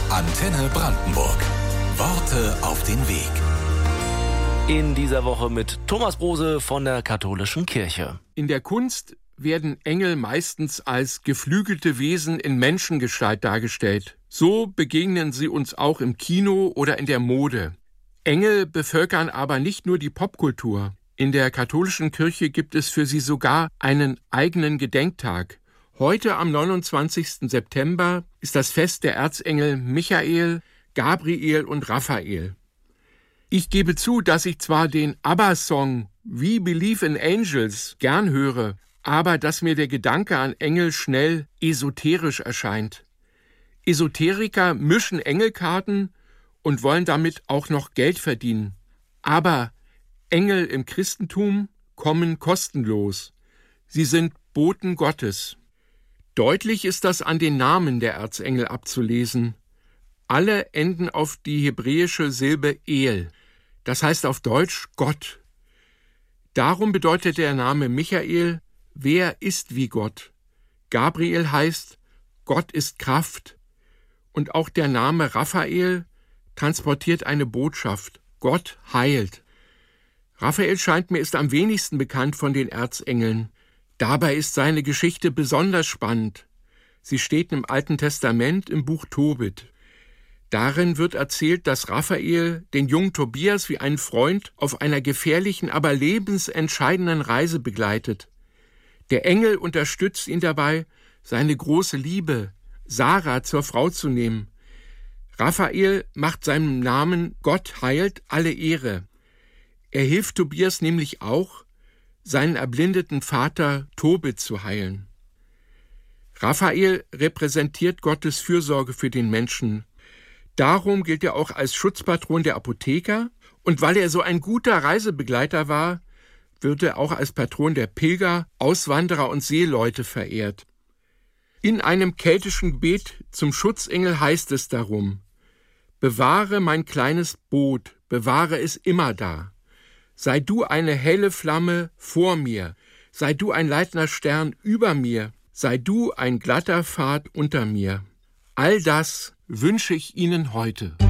Antenne Brandenburg. Worte auf den Weg. In dieser Woche mit Thomas Brose von der Katholischen Kirche. In der Kunst werden Engel meistens als geflügelte Wesen in Menschengestalt dargestellt. So begegnen sie uns auch im Kino oder in der Mode. Engel bevölkern aber nicht nur die Popkultur. In der Katholischen Kirche gibt es für sie sogar einen eigenen Gedenktag. Heute am 29. September ist das Fest der Erzengel Michael, Gabriel und Raphael. Ich gebe zu, dass ich zwar den ABBA-Song We Believe in Angels gern höre, aber dass mir der Gedanke an Engel schnell esoterisch erscheint. Esoteriker mischen Engelkarten und wollen damit auch noch Geld verdienen. Aber Engel im Christentum kommen kostenlos. Sie sind Boten Gottes. Deutlich ist das an den Namen der Erzengel abzulesen. Alle enden auf die hebräische Silbe El. Das heißt auf Deutsch Gott. Darum bedeutet der Name Michael, wer ist wie Gott? Gabriel heißt, Gott ist Kraft. Und auch der Name Raphael transportiert eine Botschaft. Gott heilt. Raphael scheint mir ist am wenigsten bekannt von den Erzengeln. Dabei ist seine Geschichte besonders spannend. Sie steht im Alten Testament im Buch Tobit. Darin wird erzählt, dass Raphael den jungen Tobias wie einen Freund auf einer gefährlichen, aber lebensentscheidenden Reise begleitet. Der Engel unterstützt ihn dabei, seine große Liebe, Sarah, zur Frau zu nehmen. Raphael macht seinem Namen Gott heilt alle Ehre. Er hilft Tobias nämlich auch, seinen erblindeten Vater Tobit zu heilen. Raphael repräsentiert Gottes Fürsorge für den Menschen. Darum gilt er auch als Schutzpatron der Apotheker, und weil er so ein guter Reisebegleiter war, wird er auch als Patron der Pilger, Auswanderer und Seeleute verehrt. In einem keltischen Gebet zum Schutzengel heißt es darum: Bewahre mein kleines Boot, bewahre es immer da. Sei du eine helle Flamme vor mir, sei du ein leitender Stern über mir, sei du ein glatter Pfad unter mir. All das wünsche ich Ihnen heute.